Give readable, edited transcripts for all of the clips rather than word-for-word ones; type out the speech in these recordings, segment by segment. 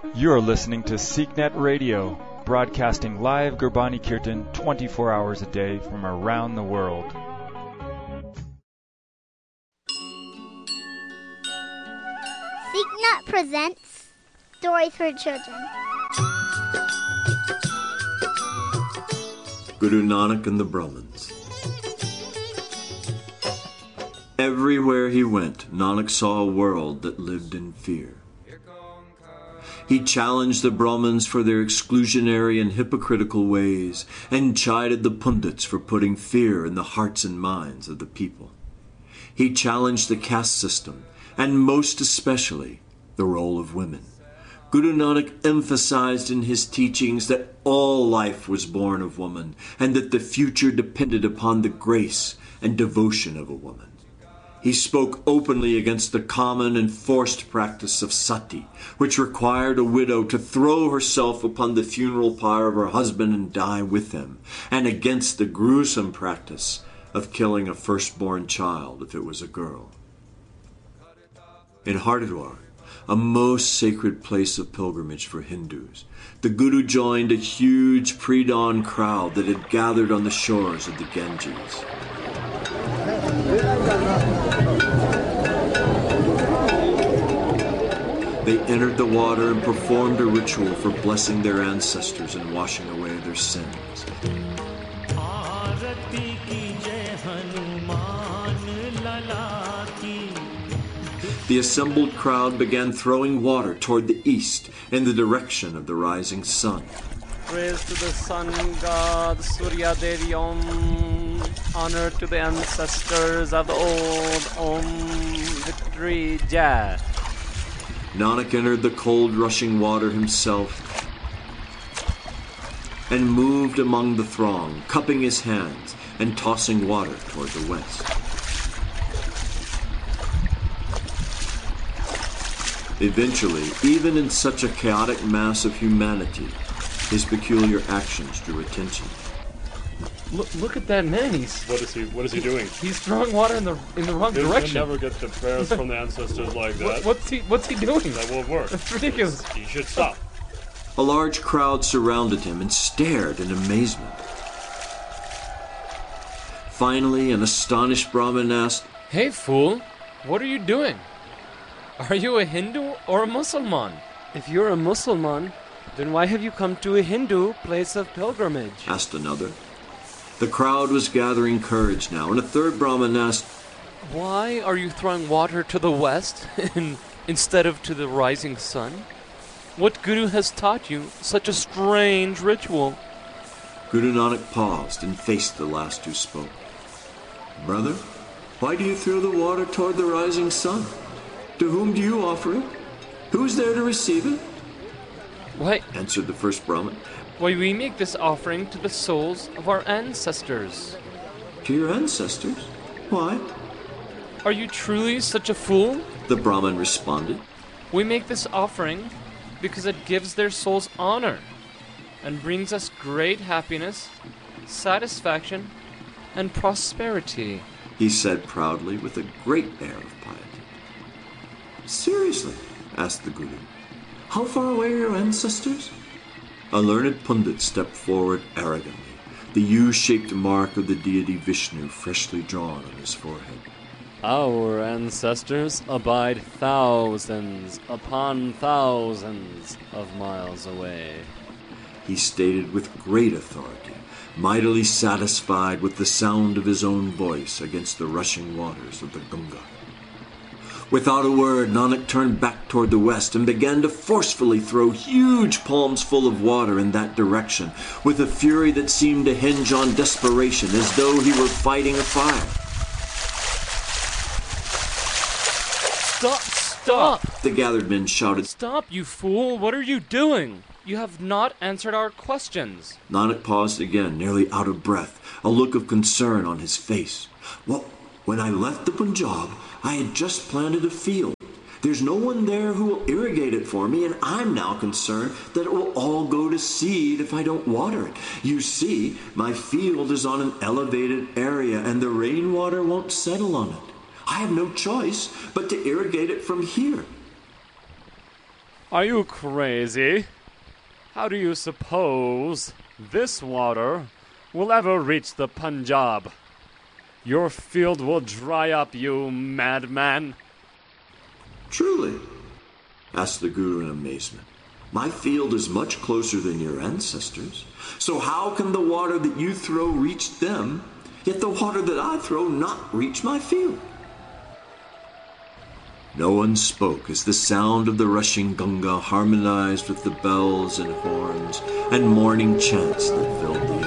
You're listening to SeekNet Radio, broadcasting live Gurbani Kirtan 24 hours a day from around the world. SeekNet presents Stories for Children. Guru Nanak and the Brahmins. Everywhere he went, Nanak saw a world that lived in fear. He challenged the Brahmins for their exclusionary and hypocritical ways, and chided the Pundits for putting fear in the hearts and minds of the people. He challenged the caste system, and most especially the role of women. Guru Nanak emphasized in his teachings that all life was born of woman, and that the future depended upon the grace and devotion of a woman. He spoke openly against the common and forced practice of sati, which required a widow to throw herself upon the funeral pyre of her husband and die with him, and against the gruesome practice of killing a firstborn child if it was a girl. In Haridwar, a most sacred place of pilgrimage for Hindus, the Guru joined a huge pre-dawn crowd that had gathered on the shores of the Ganges. They entered the water and performed a ritual for blessing their ancestors and washing away their sins. The assembled crowd began throwing water toward the east in the direction of the rising sun. Praise to the sun god, Surya Devi Om. Honor to the ancestors of the old. Om. Victory Jai. Nanak entered the cold rushing water himself and moved among the throng, cupping his hands and tossing water toward the west. Eventually, even in such a chaotic mass of humanity, his peculiar actions drew attention. Look at that man. What is he doing? He's throwing water in the wrong direction. You'll never get the prayers from the ancestors like that. What's he doing? That won't work. That's ridiculous. He should stop. A large crowd surrounded him and stared in amazement. Finally, an astonished Brahmin asked, Hey fool, what are you doing? Are you a Hindu or a Muslim? If you're a Muslim, then why have you come to a Hindu place of pilgrimage? Asked another. The crowd was gathering courage now, and a third Brahmin asked, Why are you throwing water to the west instead of to the rising sun? What Guru has taught you such a strange ritual? Guru Nanak paused and faced the last who spoke. Brother, why do you throw the water toward the rising sun? To whom do you offer it? Who is there to receive it? Why, answered the first Brahmin. Why, we make this offering to the souls of our ancestors. To your ancestors? Why? Are you truly such a fool? The Brahmin responded. We make this offering because it gives their souls honor and brings us great happiness, satisfaction, and prosperity, he said proudly with a great air of piety. Seriously? Asked the Guru. How far away are your ancestors? A learned Pundit stepped forward arrogantly, the U-shaped mark of the deity Vishnu freshly drawn on his forehead. Our ancestors abide thousands upon thousands of miles away, he stated with great authority, mightily satisfied with the sound of his own voice against the rushing waters of the Ganga. Without a word, Nanak turned back toward the west and began to forcefully throw huge palms full of water in that direction, with a fury that seemed to hinge on desperation, as though he were fighting a fire. Stop! The gathered men shouted. Stop, you fool! What are you doing? You have not answered our questions. Nanak paused again, nearly out of breath, a look of concern on his face. Well, when I left the Punjab, I had just planted a field. There's no one there who will irrigate it for me, and I'm now concerned that it will all go to seed if I don't water it. You see, my field is on an elevated area, and the rainwater won't settle on it. I have no choice but to irrigate it from here. Are you crazy? How do you suppose this water will ever reach the Punjab? Your field will dry up, you madman. Truly? Asked the Guru in amazement. My field is much closer than your ancestors. So how can the water that you throw reach them, yet the water that I throw not reach my field? No one spoke as the sound of the rushing Ganga harmonized with the bells and horns and morning chants that filled the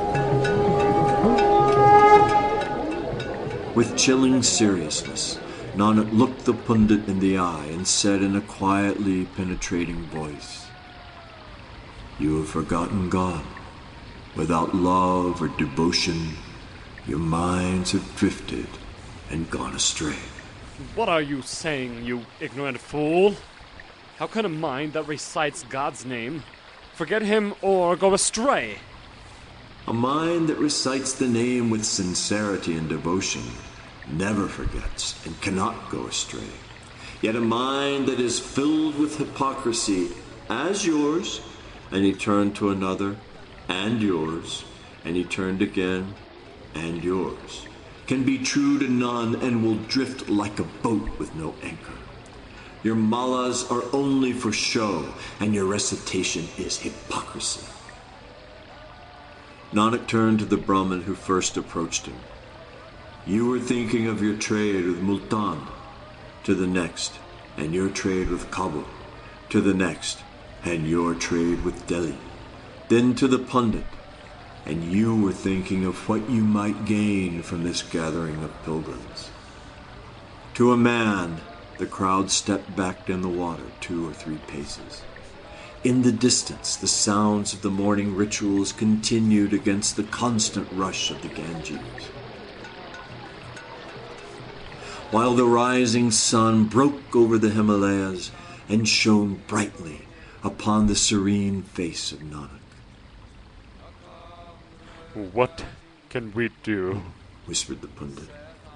air. With chilling seriousness, Nanak looked the Pundit in the eye and said in a quietly penetrating voice, "You have forgotten God. Without love or devotion, your minds have drifted and gone astray." What are you saying, you ignorant fool? How can a mind that recites God's name forget him or go astray? A mind that recites the name with sincerity and devotion never forgets and cannot go astray. Yet a mind that is filled with hypocrisy, as yours, and he turned to another, and yours, and he turned again, and yours, can be true to none and will drift like a boat with no anchor. Your malas are only for show, and your recitation is hypocrisy. Nanak turned to the Brahmin who first approached him. You were thinking of your trade with Multan, to the next, and your trade with Kabul, to the next, and your trade with Delhi, then to the Pundit, and you were thinking of what you might gain from this gathering of pilgrims. To a man, the crowd stepped back in the water 2 or 3 paces. In the distance, the sounds of the morning rituals continued against the constant rush of the Ganges. While the rising sun broke over the Himalayas and shone brightly upon the serene face of Nanak. What can we do? Whispered the Pundit.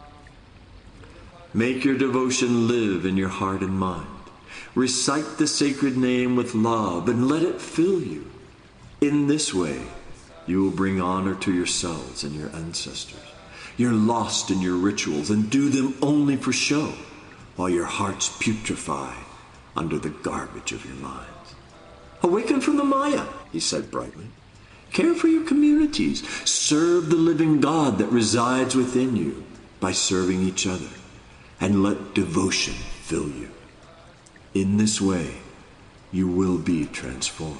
Make your devotion live in your heart and mind. Recite the sacred name with love and let it fill you. In this way, you will bring honor to yourselves and your ancestors. You're lost in your rituals and do them only for show, while your hearts putrefy under the garbage of your minds. Awaken from the Maya, he said brightly. Care for your communities. Serve the living God that resides within you by serving each other, and let devotion fill you. In this way, you will be transformed.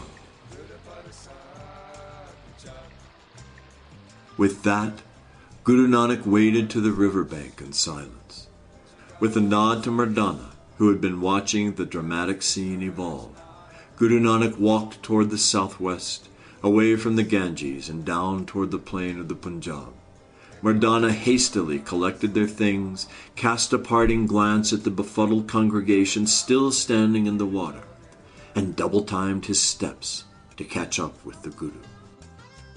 With that, Guru Nanak waded to the riverbank in silence. With a nod to Mardana, who had been watching the dramatic scene evolve, Guru Nanak walked toward the southwest, away from the Ganges and down toward the plain of the Punjab. Mardana hastily collected their things, cast a parting glance at the befuddled congregation still standing in the water, and double-timed his steps to catch up with the Guru.